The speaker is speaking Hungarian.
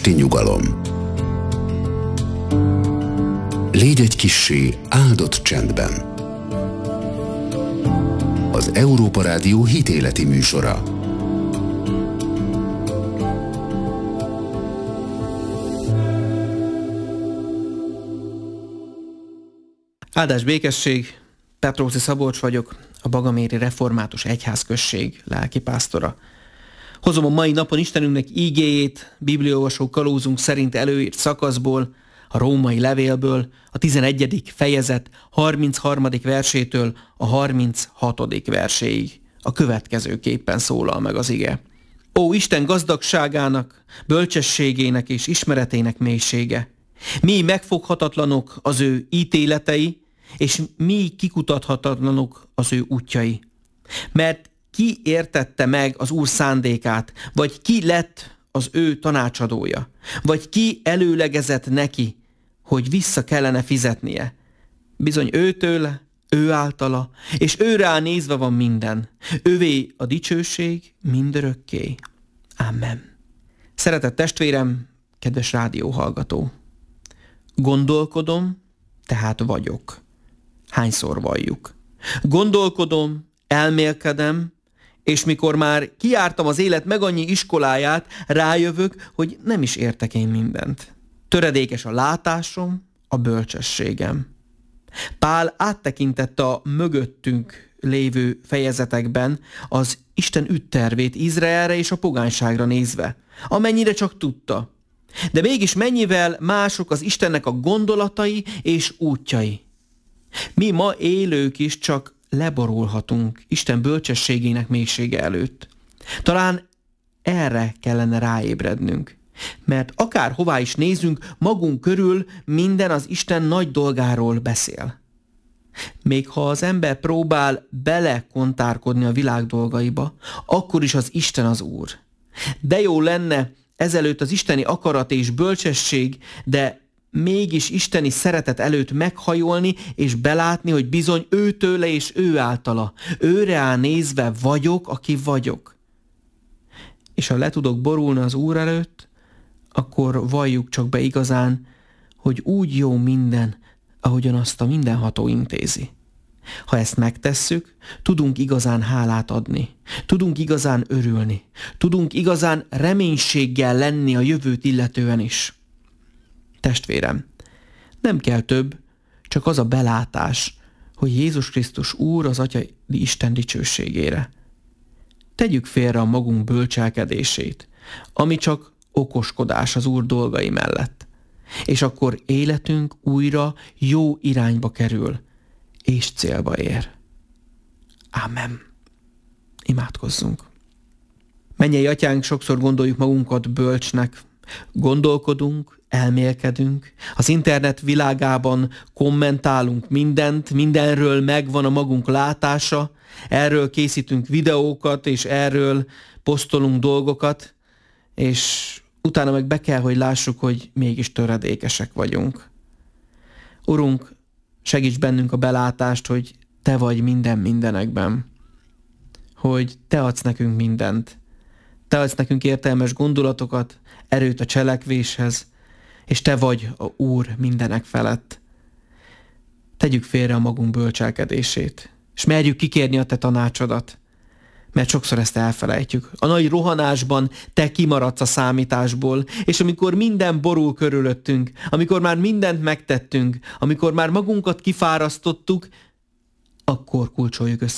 esti nyugalom. Légy egy kissé áldott csendben. Az Európa Rádió hitéleti műsora. Áldás békesség, Petróci Szabolcs vagyok, a Bagaméri Református Egyházközség lelkipásztora. Hozom a mai napon Istenünknek ígéjét, bibliaolvasó kalózunk szerint előírt szakaszból, a római levélből, a 11. fejezet 33. versétől a 36. verséig. A következőképpen szólal meg az ige. Ó, Isten gazdagságának, bölcsességének és ismeretének mélysége! Mi megfoghatatlanok az ő ítéletei, és mi kikutathatatlanok az ő útjai. Mert ki értette meg az Úr szándékát, vagy ki lett az ő tanácsadója, vagy ki előlegezett neki, hogy vissza kellene fizetnie. Bizony őtőle, ő általa, és őrá nézve van minden. Ővé a dicsőség mindörökké. Amen. Szeretett testvérem, kedves rádióhallgató! Gondolkodom, tehát vagyok. Hányszor valljuk? Gondolkodom, elmélkedem, és mikor már kijártam az élet meg annyi iskoláját, rájövök, hogy nem is értek én mindent. Töredékes a látásom, a bölcsességem. Pál áttekintette a mögöttünk lévő fejezetekben az Isten ügytervét Izraelre és a pogányságra nézve, amennyire csak tudta. De mégis mennyivel mások az Istennek a gondolatai és útjai. Mi ma élők is csak leborulhatunk Isten bölcsességének mélysége előtt. Talán erre kellene ráébrednünk. Mert akárhová is nézünk, magunk körül minden az Isten nagy dolgáról beszél. Még ha az ember próbál belekontárkodni a világ dolgaiba, akkor is az Isten az Úr. De jó lenne ezelőtt az isteni akarat és bölcsesség, de mégis isteni szeretet előtt meghajolni és belátni, hogy bizony őtőle és ő általa, őre áll nézve vagyok, aki vagyok. És ha le tudok borulni az Úr előtt, akkor valljuk csak be igazán, hogy úgy jó minden, ahogyan azt a mindenható intézi. Ha ezt megtesszük, tudunk igazán hálát adni, tudunk igazán örülni, tudunk igazán reménységgel lenni a jövőt illetően is. Testvérem, nem kell több, csak az a belátás, hogy Jézus Krisztus Úr az Atya Isten dicsőségére. Tegyük félre a magunk bölcselkedését, ami csak okoskodás az Úr dolgai mellett, és akkor életünk újra jó irányba kerül, és célba ér. Ámen. Imádkozzunk. Mennyei Atyánk, sokszor gondoljuk magunkat bölcsnek, gondolkodunk, elmélkedünk, az internet világában kommentálunk mindent, mindenről megvan a magunk látása, erről készítünk videókat, és erről posztolunk dolgokat, és utána meg be kell, hogy lássuk, hogy mégis töredékesek vagyunk. Urunk, segíts bennünk a belátást, hogy Te vagy minden mindenekben, hogy Te adsz nekünk mindent. Te adsz nekünk értelmes gondolatokat, erőt a cselekvéshez, és Te vagy a Úr mindenek felett. Tegyük félre a magunk bölcselkedését, és merjük kikérni a Te tanácsodat, mert sokszor ezt elfelejtjük. A nagy rohanásban Te kimaradsz a számításból, és amikor minden borul körülöttünk, amikor már mindent megtettünk, amikor már magunkat kifárasztottuk, akkor kulcsoljuk össze